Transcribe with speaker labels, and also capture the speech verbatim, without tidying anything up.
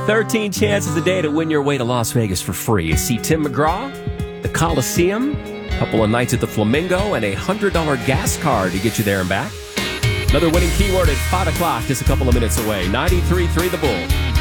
Speaker 1: thirteen chances a day to win your way to Las Vegas for free. See Tim McGraw, the Coliseum, a couple of nights at the Flamingo, and a one hundred dollars gas card to get you there and back. Another winning keyword at five o'clock, just a couple of minutes away. ninety-three point three The Bull.